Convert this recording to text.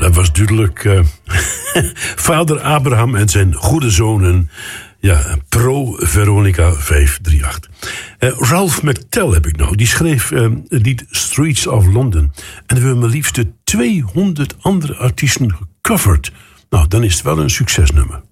dat was duidelijk vader Abraham en zijn goede zonen. Ja, pro Veronica 538. Ralph McTell heb ik nou. Die schreef het lied Streets of London. En er hebben maar liefst 200 andere artiesten gecoverd. Nou, dan is het wel een succesnummer.